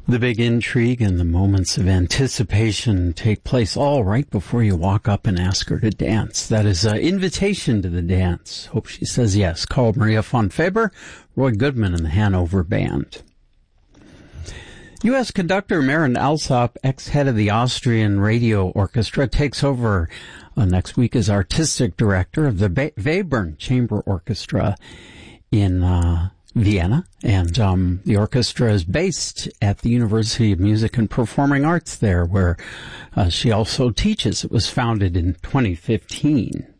The big intrigue and the moments of anticipation take place all right before you walk up and ask her to dance. That is an invitation to the dance. Hope she says yes. Call Maria von Faber, Roy Goodman, and the Hanover Band. U.S. conductor Marin Alsop, ex-head of the Austrian Radio Orchestra, takes over next week as artistic director of the Webern Chamber Orchestra in Vienna, and the orchestra is based at the University of Music and Performing Arts there, where she also teaches. It was founded in 2015.